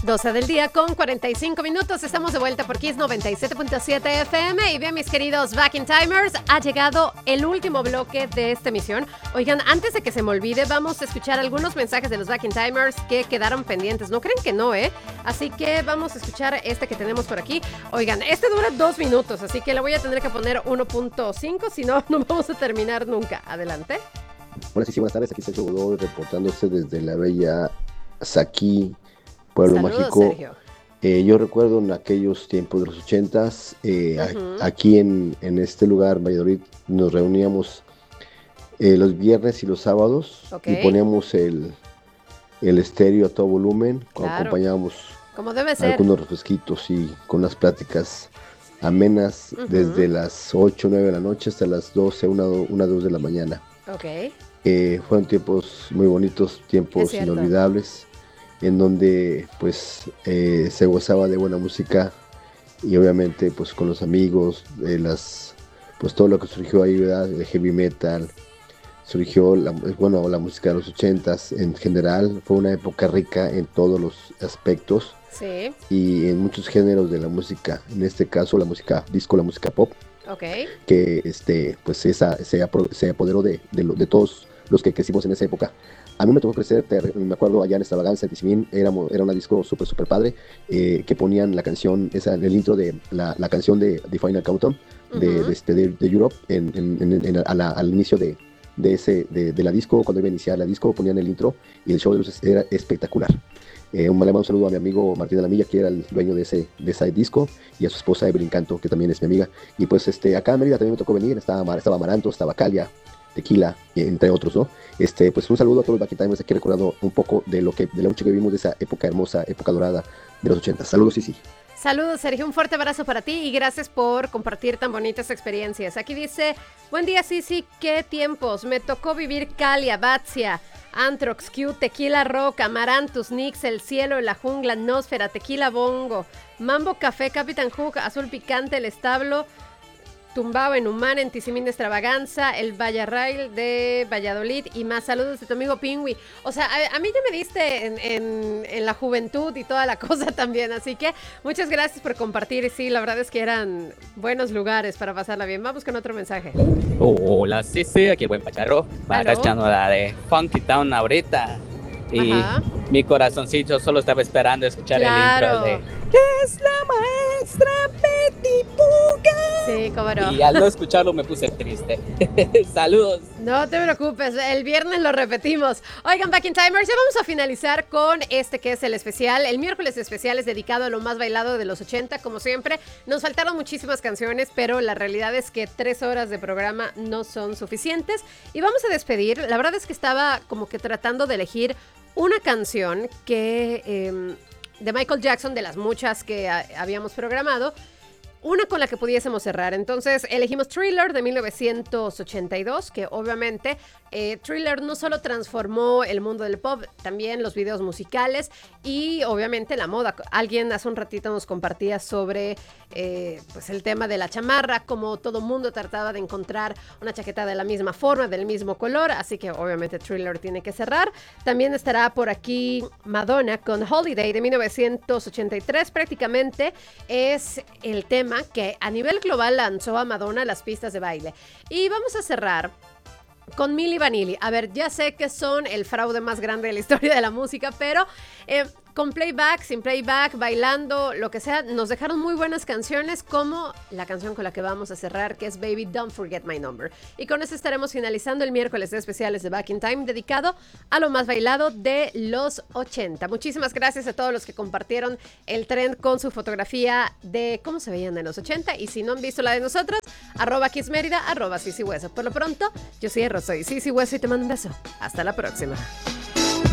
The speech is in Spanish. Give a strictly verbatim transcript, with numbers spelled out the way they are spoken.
doce del día con cuarenta y cinco minutos. Estamos de vuelta por Kiss noventa y siete punto siete F M. Y bien, mis queridos Back in Timers, ha llegado el último bloque de esta emisión. Oigan, antes de que se me olvide, vamos a escuchar algunos mensajes de los Back in Timers que quedaron pendientes. No creen que no, ¿eh? Así que vamos a escuchar este que tenemos por aquí. Oigan, este dura dos minutos, así que le voy a tener que poner uno punto cinco, si no, no vamos a terminar nunca. Adelante. Bueno, sí, sí, buenas tardes. Aquí Sergio Godó reportándose desde la bella Saquí, Pueblo Saludos, Mágico. Sergio. Eh, yo recuerdo en aquellos tiempos de los ochentas, eh, uh-huh. a, aquí en, en este lugar, Valladolid, nos reuníamos eh, los viernes y los sábados, okay. y poníamos el, el estéreo a todo volumen, claro. acompañábamos como debe ser. Algunos refresquitos y con las pláticas amenas, uh-huh. desde las ocho, nueve de la noche hasta las doce, una, dos de la mañana. Okay. Eh, fueron tiempos muy bonitos, tiempos inolvidables, en donde pues eh, se gozaba de buena música y obviamente pues con los amigos, eh, las pues todo lo que surgió ahí, ¿verdad? El heavy metal, surgió la, bueno, la música de los ochentas en general, fue una época rica en todos los aspectos, sí. y en muchos géneros de la música, en este caso la música disco, la música pop, okay. que este pues esa se, apro- se apoderó de, de, lo, de todos los que crecimos en esa época. A mí me tocó crecer, te, me acuerdo allá en Extravaganza, en Tizimín, era, era una disco súper, súper padre, eh, que ponían la canción, esa, el intro de la, la canción de The Final Countdown, de, uh-huh. de, este, de, de Europe, en, en, en, en, a la, al inicio de, de, ese, de, de la disco, cuando iba a iniciar la disco, ponían el intro, y el show de luces era espectacular. Eh, un, le mando un saludo a mi amigo Martín de la Milla, que era el dueño de ese, de ese disco, y a su esposa Evelyn Canto, que también es mi amiga. Y pues este, acá en Mérida también me tocó venir, estaba, estaba Amaranto, estaba Calia, Tequila, entre otros, ¿no? Este, pues un saludo a todos los Back in Timers, aquí recordando un poco de lo que, de lo mucho que vivimos de esa época hermosa, época dorada de los ochentas. Saludos, sí, sí. Saludos, Sergio, un fuerte abrazo para ti y gracias por compartir tan bonitas experiencias. Aquí dice, buen día, Sisi, qué tiempos, me tocó vivir Calia, Batzia, Anthrax, Q, Tequila Rock, Amarantus, Nix, El Cielo, La Jungla, Nósfera, Tequila Bongo, Mambo Café, Capitán Hook, Azul Picante, El Establo, Tumbao en Humán, en Tizimín de Extravaganza, el Vallarrail de Valladolid y más. Saludos de tu amigo Pingüi. O sea, a, a mí ya me diste en, en, en la juventud y toda la cosa también, así que muchas gracias por compartir. Y sí, la verdad es que eran buenos lugares para pasarla bien. Vamos con otro mensaje. Hola, sí, sí, aquí el buen Pacharro. Va a estar echando la de Funky Town ahorita. Y ajá. Mi corazoncito solo estaba esperando escuchar claro. el intro de ¿qué es la maestra Betty Puga? Sí, cómo no. Y al no escucharlo me puse triste. Saludos. No te preocupes, el viernes lo repetimos. Oigan, Back in Timers, ya vamos a finalizar con este que es el especial. El miércoles especial es dedicado a lo más bailado de los ochenta, como siempre. Nos faltaron muchísimas canciones, pero la realidad es que tres horas de programa no son suficientes. Y vamos a despedir. La verdad es que estaba como que tratando de elegir una canción que eh, de Michael Jackson, de las muchas que a, habíamos programado, una con la que pudiésemos cerrar. Entonces elegimos Thriller de mil novecientos ochenta y dos, que obviamente eh, Thriller no solo transformó el mundo del pop, también los videos musicales y obviamente la moda. Alguien hace un ratito nos compartía sobre eh, pues el tema de la chamarra, como todo mundo trataba de encontrar una chaqueta de la misma forma, del mismo color, así que obviamente Thriller tiene que cerrar. También estará por aquí Madonna con Holiday de mil novecientos ochenta y tres, prácticamente es el tema que a nivel global lanzó a Madonna las pistas de baile. Y vamos a cerrar con Milli Vanilli. A ver, ya sé que son el fraude más grande de la historia de la música, pero eh, con playback, sin playback, bailando, lo que sea, nos dejaron muy buenas canciones, como la canción con la que vamos a cerrar, que es Baby Don't Forget My Number. Y con eso estaremos finalizando el miércoles de especiales de Back in Time, dedicado a lo más bailado de los ochenta. Muchísimas gracias a todos los que compartieron el trend con su fotografía de cómo se veían en los ochenta. Y si no han visto la de nosotros, arroba Kiss Mérida, arroba Sisi Hueso. Por lo pronto, yo cierro, soy Sisi Hueso y te mando un beso. Hasta la próxima.